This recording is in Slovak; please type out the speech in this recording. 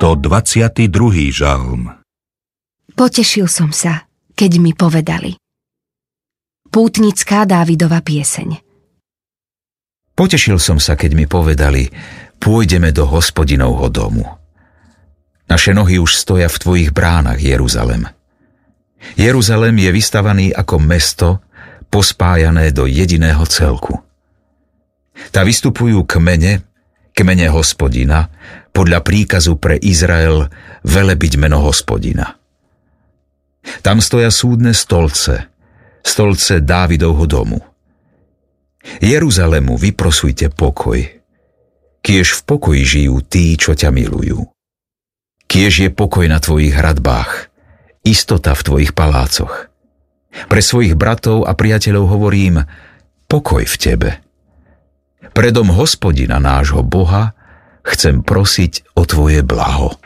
122. žalm. Potešil som sa, keď mi povedali. Pútnická Dávidova pieseň. Potešil som sa, keď mi povedali, pôjdeme do Hospodinovho domu. Naše nohy už stoja v tvojich bránach, Jeruzalem. Jeruzalem je vystavaný ako mesto, pospájané do jediného celku. Tá vystupujú kmene Hospodina, podľa príkazu pre Izrael velebiť meno Hospodina. Tam stoja súdne stolce Dávidovho domu. Jeruzalemu vyprosujte pokoj, kiež v pokoji žijú tí, čo ťa milujú. Kiež je pokoj na tvojich hradbách, istota v tvojich palácoch. Pre svojich bratov a priateľov hovorím, pokoj v tebe. Pre dom Hospodina nášho Boha chcem prosiť o tvoje blaho.